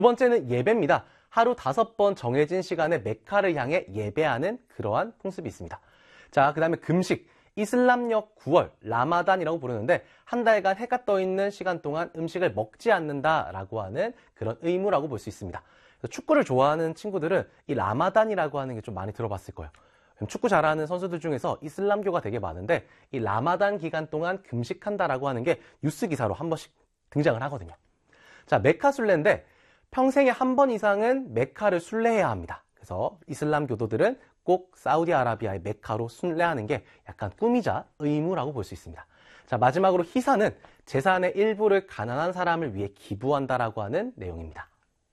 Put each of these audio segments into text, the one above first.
두 번째는 예배입니다. 하루 5번 정해진 시간에 메카를 향해 예배하는 그러한 풍습이 있습니다. 자, 그 다음에 금식. 이슬람력 9월, 라마단이라고 부르는데 한 달간 해가 떠 있는 시간 동안 음식을 먹지 않는다라고 하는 그런 의무라고 볼 수 있습니다. 축구를 좋아하는 친구들은 이 라마단이라고 하는 게 좀 많이 들어봤을 거예요. 축구 잘하는 선수들 중에서 이슬람교가 되게 많은데 이 라마단 기간 동안 금식한다라고 하는 게 뉴스 기사로 한 번씩 등장을 하거든요. 자, 메카 순례인데 평생에 한 번 이상은 메카를 순례해야 합니다. 그래서 이슬람 교도들은 꼭 사우디아라비아의 메카로 순례하는 게 약간 꿈이자 의무라고 볼 수 있습니다. 자, 마지막으로 희사는 재산의 일부를 가난한 사람을 위해 기부한다라고 하는 내용입니다.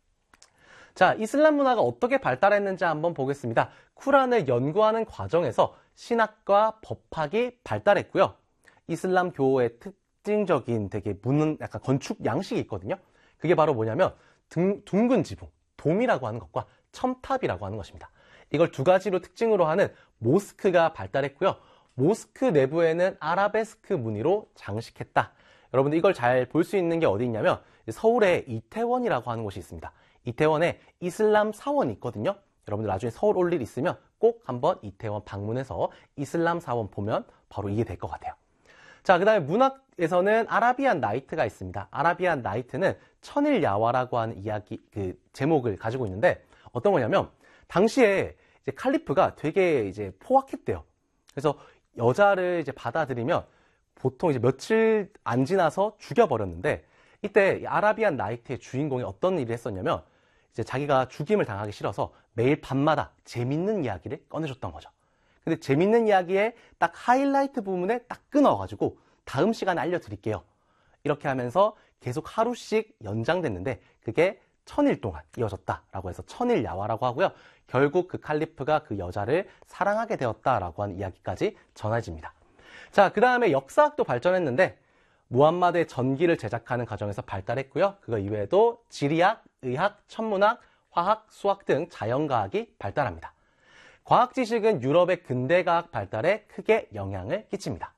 자, 이슬람 문화가 어떻게 발달했는지 한번 보겠습니다. 쿠란을 연구하는 과정에서 신학과 법학이 발달했고요. 이슬람교의 특징적인 되게 약간 건축 양식이 있거든요. 그게 바로 뭐냐면 둥근 지붕, 돔이라고 하는 것과 첨탑이라고 하는 것입니다. 이걸 두 가지로 특징으로 하는 모스크가 발달했고요. 모스크 내부에는 아라베스크 무늬로 장식했다. 여러분들 이걸 잘 볼 수 있는 게 어디 있냐면 서울에 이태원이라고 하는 곳이 있습니다. 이태원에 이슬람 사원이 있거든요. 여러분들 나중에 서울 올 일 있으면 꼭 한번 이태원 방문해서 이슬람 사원 보면 바로 이게 될 것 같아요. 자, 그 다음에 문학에서는 아라비안 나이트가 있습니다. 아라비안 나이트는 천일 야화라고 하는 이야기, 제목을 가지고 있는데 어떤 거냐면 당시에 이제 칼리프가 되게 이제 포악했대요. 그래서 여자를 이제 받아들이면 보통 이제 며칠 안 지나서 죽여버렸는데 이때 아라비안 나이트의 주인공이 어떤 일을 했었냐면 이제 자기가 죽임을 당하기 싫어서 매일 밤마다 재밌는 이야기를 꺼내줬던 거죠. 근데 재밌는 이야기에 딱 하이라이트 부분에 딱 끊어가지고 다음 시간에 알려드릴게요. 이렇게 하면서 계속 하루씩 연장됐는데 그게 1000일 동안 이어졌다라고 해서 천일 야화라고 하고요. 결국 그 칼리프가 그 여자를 사랑하게 되었다라고 하는 이야기까지 전해집니다. 자, 그 다음에 역사학도 발전했는데 무함마드의 전기를 제작하는 과정에서 발달했고요. 그거 이외에도 지리학, 의학, 천문학, 화학, 수학 등 자연과학이 발달합니다. 과학 지식은 유럽의 근대과학 발달에 크게 영향을 끼칩니다.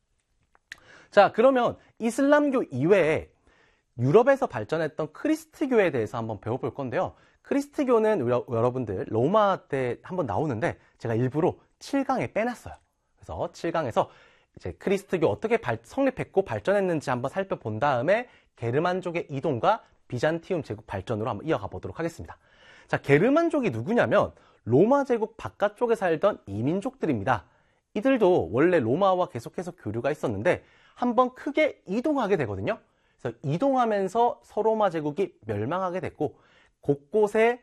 자, 그러면 이슬람교 이외에 유럽에서 발전했던 크리스트교에 대해서 한번 배워볼 건데요. 크리스트교는 여러분들 로마 때 한번 나오는데 제가 일부러 7강에 빼놨어요. 그래서 7강에서 이제 크리스트교 어떻게 성립했고 발전했는지 한번 살펴본 다음에 게르만족의 이동과 비잔티움 제국 발전으로 한번 이어가 보도록 하겠습니다. 자, 게르만족이 누구냐면 로마 제국 바깥쪽에 살던 이민족들입니다. 이들도 원래 로마와 계속해서 교류가 있었는데 한번 크게 이동하게 되거든요. 그래서 이동하면서 서로마 제국이 멸망하게 됐고 곳곳에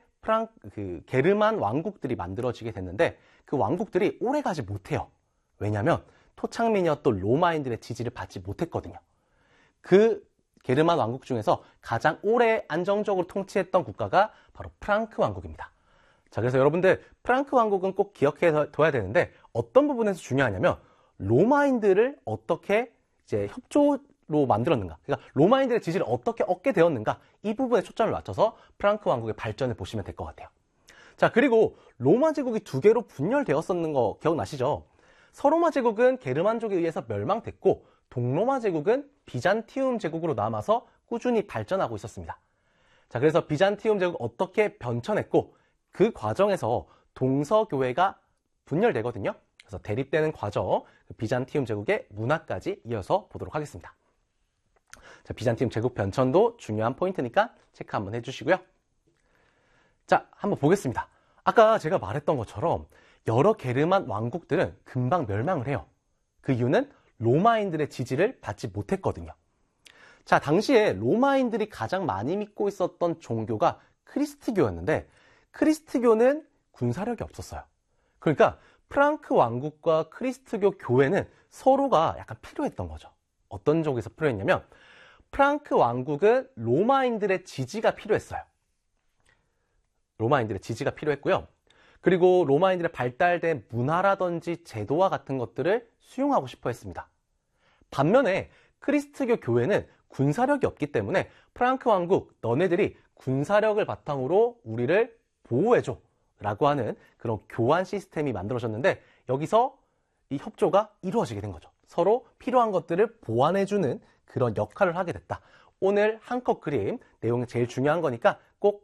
게르만 왕국들이 만들어지게 됐는데 그 왕국들이 오래가지 못해요. 왜냐하면 토착민이었던 로마인들의 지지를 받지 못했거든요. 그 게르만 왕국 중에서 가장 오래 안정적으로 통치했던 국가가 바로 프랑크 왕국입니다. 자, 그래서 여러분들 프랑크 왕국은 꼭 기억해 둬야 되는데 어떤 부분에서 중요하냐면 로마인들을 어떻게 이제 협조로 만들었는가, 그러니까 로마인들의 지지를 어떻게 얻게 되었는가, 이 부분에 초점을 맞춰서 프랑크 왕국의 발전을 보시면 될 것 같아요. 자, 그리고 로마 제국이 두 개로 분열되었었는 거 기억나시죠? 서로마 제국은 게르만족에 의해서 멸망됐고 동로마 제국은 비잔티움 제국으로 남아서 꾸준히 발전하고 있었습니다. 자, 그래서 비잔티움 제국 어떻게 변천했고 그 과정에서 동서교회가 분열되거든요. 그래서 대립되는 과정, 비잔티움 제국의 문화까지 이어서 보도록 하겠습니다. 자, 비잔티움 제국 변천도 중요한 포인트니까 체크 한번 해주시고요. 자, 한번 보겠습니다. 아까 제가 말했던 것처럼 여러 게르만 왕국들은 금방 멸망을 해요. 그 이유는 로마인들의 지지를 받지 못했거든요. 자, 당시에 로마인들이 가장 많이 믿고 있었던 종교가 크리스트교였는데 크리스트교는 군사력이 없었어요. 그러니까 프랑크 왕국과 크리스트교 교회는 서로가 약간 필요했던 거죠. 어떤 쪽에서 필요했냐면 프랑크 왕국은 로마인들의 지지가 필요했어요. 로마인들의 지지가 필요했고요. 그리고 로마인들의 발달된 문화라든지 제도와 같은 것들을 수용하고 싶어 했습니다. 반면에 크리스트교 교회는 군사력이 없기 때문에 프랑크 왕국, 너네들이 군사력을 바탕으로 우리를 보호해줘 라고 하는 그런 교환 시스템이 만들어졌는데 여기서 이 협조가 이루어지게 된 거죠. 서로 필요한 것들을 보완해주는 그런 역할을 하게 됐다. 오늘 한 컷 그림 내용이 제일 중요한 거니까